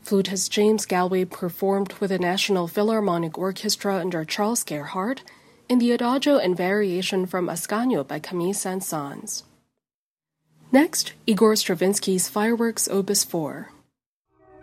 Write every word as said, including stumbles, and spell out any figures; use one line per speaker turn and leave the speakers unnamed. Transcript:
Flutist James Galway performed with the National Philharmonic Orchestra under Charles Gerhardt in the Adagio and Variation from Ascanio by Camille Saint-Saëns. Next, Igor Stravinsky's Fireworks Opus four.